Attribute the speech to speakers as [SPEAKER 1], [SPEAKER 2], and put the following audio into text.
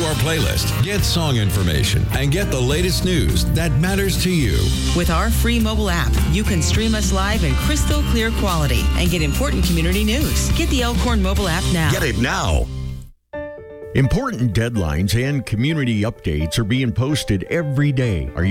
[SPEAKER 1] our playlist, get song information, and get the latest news that matters to you.
[SPEAKER 2] With our free mobile app, you can stream us live in crystal clear quality and get important community news. Get the Elkhorn mobile app now.
[SPEAKER 3] Get it now.
[SPEAKER 4] Important deadlines and community updates are being posted every day. Are you